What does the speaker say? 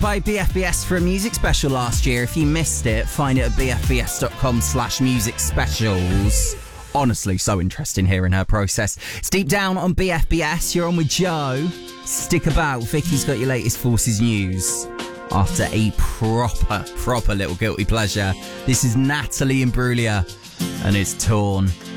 by BFBS for a music special last year. If you missed it, find it at bfbs.com/music specials. Honestly, so interesting hearing her process. It's Deep Down on BFBS. You're on with Joe. Stick about. Vicky's got your latest Forces news after a proper little guilty pleasure. This is Natalie Imbruglia and it's Torn.